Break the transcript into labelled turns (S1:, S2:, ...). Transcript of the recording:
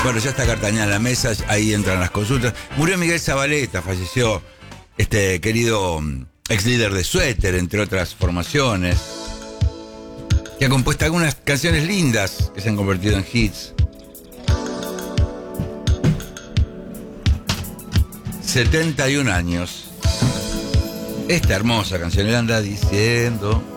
S1: Bueno, ya está Cartañá en la mesa, ahí entran las consultas. Murió Miguel Zabaleta, falleció este querido ex líder de Suéter, entre otras formaciones, que ha compuesto algunas canciones lindas que se han convertido en hits. 71 años. Esta hermosa canción, él anda diciendo...